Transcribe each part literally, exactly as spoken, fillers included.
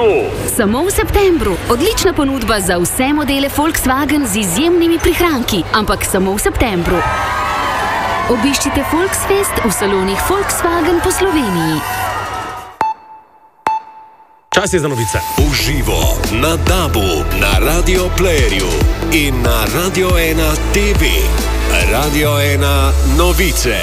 septembru. Samo v septembru. Odlična ponudba za vse modele Volkswagen z izjemnimi prihranki, ampak samo v septembru. Obiščite Volksfest v salonih Volkswagen po Sloveniji. Čas je za novice. Uživo na Dabu, na Radio Playerju in na Radio ena T V. Radio ena novice.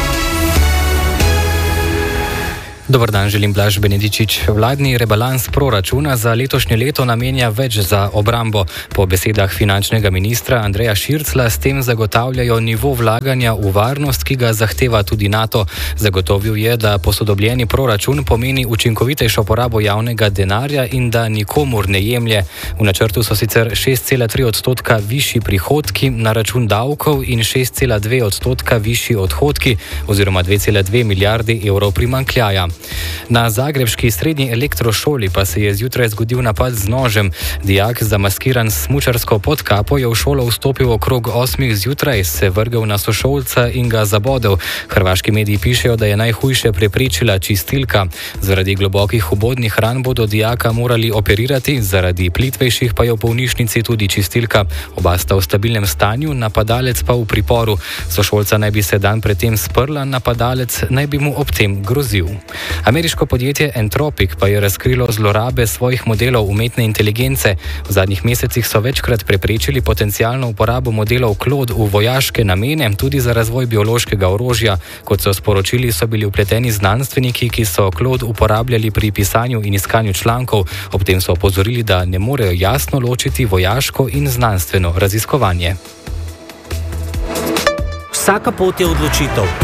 Dobar dan, želim Blaž Benedičič. Vladni rebalans proračuna za letošnje leto namenja več za obrambo. Po besedah finančnega ministra Andreja Širclja s tem zagotavljajo nivo vlaganja v varnost, ki ga zahteva tudi NATO. Zagotovil je, da posodobljeni proračun pomeni učinkovitejšo porabo javnega denarja in da nikomur ne jemlje. V načrtu so sicer šest cela tri odstotka višji prihodki na račun davkov in šest cela dve odstotka višji odhodki oziroma dve cela dve milijardi evrov primanjkljaja. Na zagrebški srednji elektrošoli pa se je zjutraj zgodil napad z nožem. Dijak, zamaskiran s smučarsko podkapo, je v šolo vstopil okrog osmih zjutraj, se vrgel na sošolca in ga zabodel. Hrvaški mediji pišejo, da je najhujše preprečila čistilka. Zaradi globokih vbodnih ran bodo dijaka morali operirati, zaradi plitvejših pa je v bolnišnici tudi čistilka. Oba sta v stabilnem stanju, napadalec pa v priporu. Sošolca naj bi se dan predtem sprla, napadalec naj bi mu ob tem grozil. Ameriško podjetje Anthropic pa je razkrilo zlorabe svojih modelov umetne inteligence. V zadnjih mesecih so večkrat preprečili potencialno uporabo modelov Claude v vojaške namene, tudi za razvoj biološkega orožja. Kot so sporočili, so bili vpleteni znanstveniki, ki so Claude uporabljali pri pisanju in iskanju člankov. Ob tem so opozorili, da ne morejo jasno ločiti vojaško in znanstveno raziskovanje. Vsaka pot je odločitev.